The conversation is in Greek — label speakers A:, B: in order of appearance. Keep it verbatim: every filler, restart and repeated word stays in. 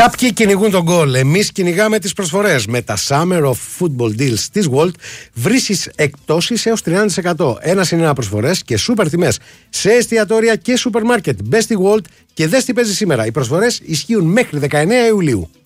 A: Κάποιοι κυνηγούν τον γκολ. Εμείς κυνηγάμε τις προσφορές. Με τα Summer of Football Deals της World βρίσκεις εκπτώσεις έως τριάντα τοις εκατό. Ένας είναι ένα προσφορές και σούπερ τιμές σε εστιατόρια και σούπερ μάρκετ. Μπες στη World και δες τι παίζει σήμερα. Οι προσφορές ισχύουν μέχρι δεκαεννέα Ιουλίου.